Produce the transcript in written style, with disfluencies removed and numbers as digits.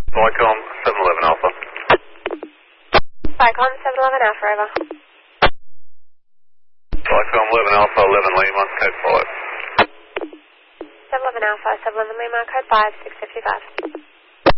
Vicom 711 Alpha. Vicom 711 Alpha, over. Vicom 11 Alpha, 11 Lima, code 5. 711 Alpha, 711 Lima, code 5, 655.